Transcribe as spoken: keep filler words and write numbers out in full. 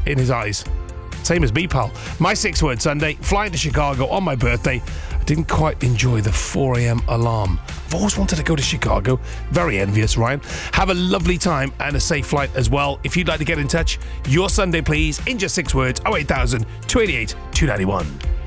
in his eyes. Same as me, pal. My six-word Sunday, flying to Chicago on my birthday. I didn't quite enjoy the four a.m. alarm. I've always wanted to go to Chicago. Very envious, Ryan. Have a lovely time and a safe flight as well. If you'd like to get in touch, your Sunday, please, in just six words, oh eight thousand, two eight eight, two nine one.